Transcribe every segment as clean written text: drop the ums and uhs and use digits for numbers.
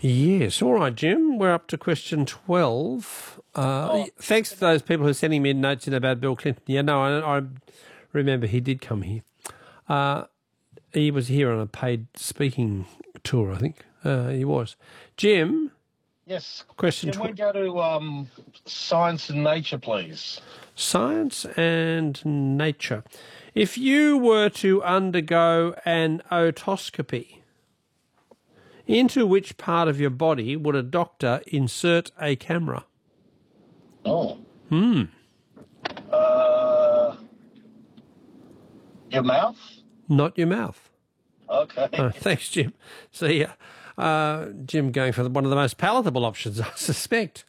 Yes. All right, Jim. We're up to question 12. Thanks to those people who are sending me notes in about Bill Clinton. Yeah, no, I remember he did come here. He was here on a paid speaking tour, I think. He was. Jim? Yes. Question Can we go to science and nature, please? Science and nature. If you were to undergo an otoscopy, into which part of your body would a doctor insert a camera? Oh. Your mouth? Not your mouth. Okay. Thanks, Jim. See, Jim going for one of the most palatable options, I suspect.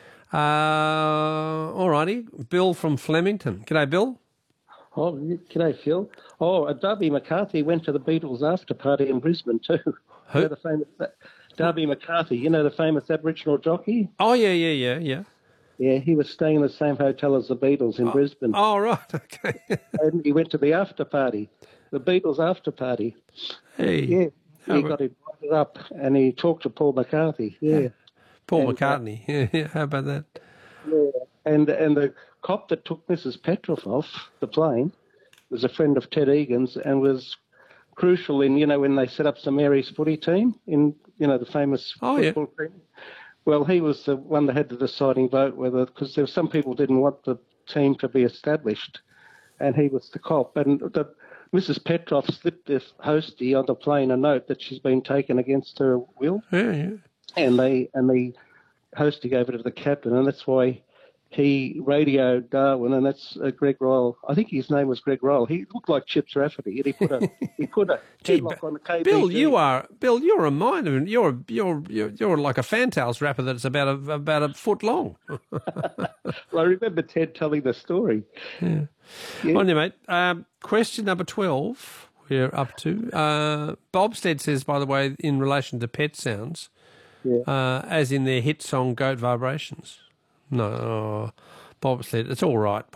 All righty. Bill from Flemington. G'day, Bill. Oh, g'day, Phil. Oh, Darby McCarthy went to the Beatles after party in Brisbane too. Who? You know, the famous Darby McCarthy, you know, the famous Aboriginal jockey? Oh, yeah. Yeah, he was staying in the same hotel as the Beatles in Brisbane. Oh, right, okay. And he went to the after party, the Beatles after party. Hey. Yeah, he got invited up and he talked to Paul McCarthy, yeah. Paul McCartney, yeah, how about that? Yeah, and the cop that took Mrs. Petroff off the plane was a friend of Ted Egan's and was crucial in, you know, when they set up St Mary's footy team in, you know, the famous football team. Well, he was the one that had the deciding vote whether, because there were some people didn't want the team to be established, and he was the cop. And Mrs. Petroff slipped the hostie on the plane a note that she's been taken against her will. Yeah. And the hostie gave it to the captain, and that's why he radioed Darwin, and that's Greg Royal. I think his name was Greg Royal. He looked like Chips Rafferty, and he put a headlock on the KBG. Bill, you're a mind, and you're like a Fantails rapper that's about a foot long. Well, I remember Ted telling the story. Yeah. On you, mate. Question number 12. We're up to. Bobstead says, by the way, in relation to pet sounds, as in their hit song "Goat Vibrations." No, bobsled. It's all right,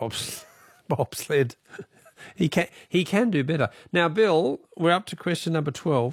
bobsled. He can do better. Now, Bill, we're up to question number 12.